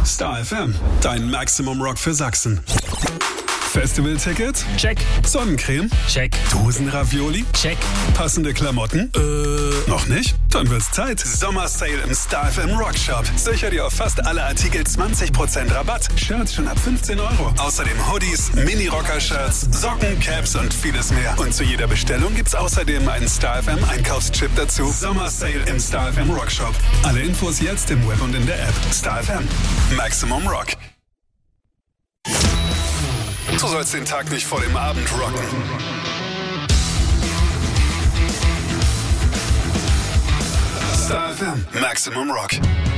Star FM, dein Maximum Rock für Sachsen. Festivalticket? Check. Sonnencreme? Check. Dosenravioli? Check. Passende Klamotten? Noch nicht? Dann wird's Zeit. Sommersale im Star FM Rock Shop. Sicher dir auf fast alle Artikel 20% Rabatt. Shirts schon ab 15 Euro. Außerdem Hoodies, Mini-Rocker-Shirts, Socken, Caps und vieles mehr. Und zu jeder Bestellung gibt's außerdem einen Star FM Einkaufschip dazu. Sommersale im Star FM Rock Shop. Alle Infos jetzt im Web und in der App. Star FM. Maximum Rock. Du sollst den Tag nicht vor dem Abend rocken. Star FM, Maximum Rock.